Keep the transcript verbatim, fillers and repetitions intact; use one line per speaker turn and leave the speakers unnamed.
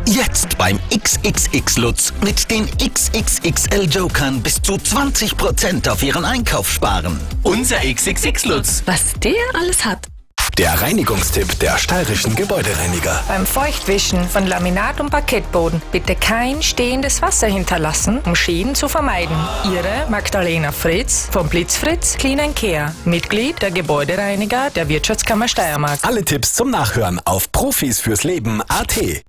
Jetzt beim X X X Lutz mit den X X X L Jokern bis zu zwanzig Prozent auf Ihren Einkauf sparen. Unser X X X Lutz.
Was der alles hat.
Der Reinigungstipp der Steirischen Gebäudereiniger.
Beim Feuchtwischen von Laminat- und Parkettboden bitte kein stehendes Wasser hinterlassen, um Schäden zu vermeiden. Ihre Magdalena Fritz vom Blitzfritz Clean and Care, Mitglied der Gebäudereiniger der Wirtschaftskammer Steiermark.
Alle Tipps zum Nachhören auf profis fürs Leben punkt at.